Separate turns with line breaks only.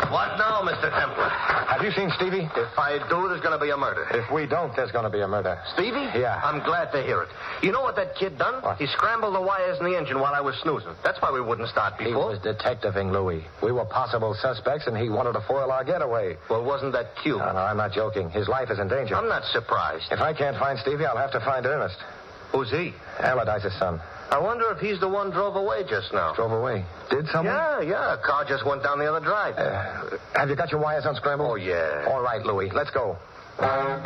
What now, Mr. Templar?
Have you seen Stevie?
If I do, there's going to be a murder.
If we don't, there's going to be a murder.
Stevie?
Yeah.
I'm glad to hear it. You know what that kid done?
What?
He scrambled the wires in the engine while I was snoozing. That's why we wouldn't start
He
before.
was detectiving Louis. We were possible suspects, and he wanted to foil our getaway.
Well, wasn't that cute?
No, I'm not joking. His life is in danger.
I'm not surprised.
If I can't find Stevie, I'll have to find Ernest.
Who's he?
Allardyce's son.
I wonder if he's the one drove away just now.
Drove away. Did someone?
Yeah. A car just went down the other drive.
Have you got your wires unscrambled?
Oh, yeah.
All right, Louis. Let's go.